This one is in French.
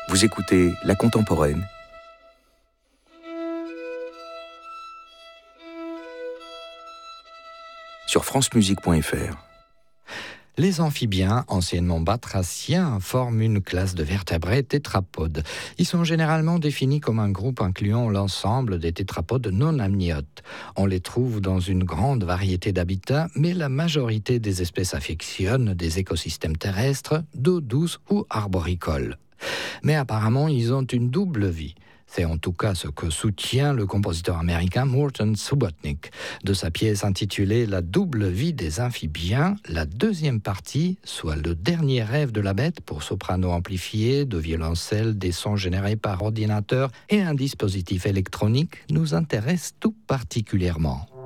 Vous écoutez La Contemporaine sur francemusique.fr. Les amphibiens, anciennement batraciens, forment une classe de vertébrés tétrapodes. Ils sont généralement définis comme un groupe incluant l'ensemble des tétrapodes non amniotes. On les trouve dans une grande variété d'habitats, mais la majorité des espèces affectionnent des écosystèmes terrestres, d'eau douce ou arboricoles. Mais apparemment, ils ont une double vie. C'est en tout cas ce que soutient le compositeur américain Morton Subotnick. De sa pièce intitulée « La double vie des amphibiens », la deuxième partie, soit le dernier rêve de la bête pour soprano amplifié, de violoncelle, des sons générés par ordinateur et un dispositif électronique, nous intéresse tout particulièrement.